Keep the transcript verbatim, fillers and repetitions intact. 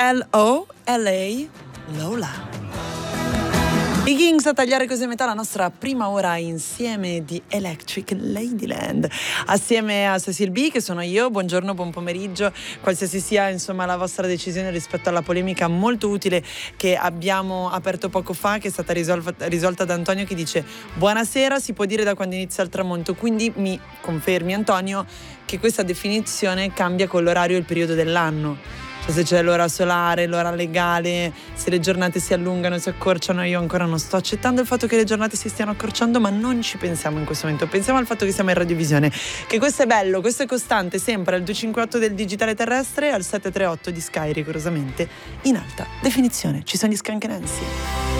L O L A, Lola. I Kings a tagliare così a metà la nostra prima ora insieme di Electric Ladyland, assieme a Cecil B, che sono io. Buongiorno, buon pomeriggio, qualsiasi sia insomma la vostra decisione rispetto alla polemica molto utile che abbiamo aperto poco fa, che è stata risolta, risolta da Antonio, che dice: buonasera, si può dire da quando inizia il tramonto. Quindi mi confermi, Antonio, che questa definizione cambia con l'orario e il periodo dell'anno? Se c'è l'ora solare, l'ora legale, se le giornate si allungano, si accorciano. Io ancora non sto accettando il fatto che le giornate si stiano accorciando, ma non ci pensiamo in questo momento. Pensiamo al fatto che siamo in radiovisione, che questo è bello, questo è costante, sempre al due cinque otto del digitale terrestre, al sette tre otto di Sky, rigorosamente in alta definizione. Ci sono gli Skank Nancy.